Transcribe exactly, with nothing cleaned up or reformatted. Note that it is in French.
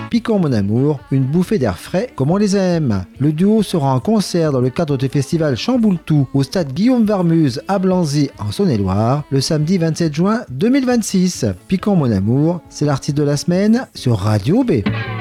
Piquant mon amour, une bouffée d'air frais comme on les aime. Le duo sera en concert dans le cadre du festival Chamboule-Tout au stade Guillaume Varmuse à Blanzy en Saône-et-Loire le samedi vingt-sept juin deux mille vingt-six. Piquant mon amour, c'est l'artiste de la semaine sur Radio B.